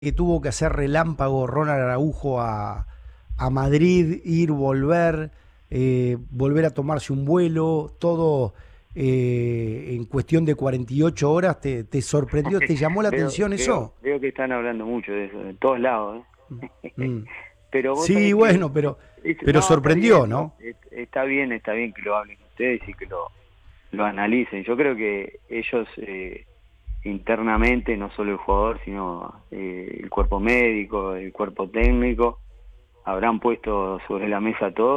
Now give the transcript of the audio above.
que tuvo que hacer relámpago Ronald Araujo a Madrid, ir, volver, volver a tomarse un vuelo, todo en cuestión de 48 horas, ¿te sorprendió, te llamó la atención eso? Veo que están hablando mucho de eso, de todos lados, ¿eh? Mm. Pero vos Sí, sabés que, bueno, pero no, está sorprendió, bien, ¿no? está bien que lo hablen ustedes y que lo analicen. Yo creo que ellos internamente, no solo el jugador, sino el cuerpo médico, el cuerpo técnico, habrán puesto sobre la mesa todo.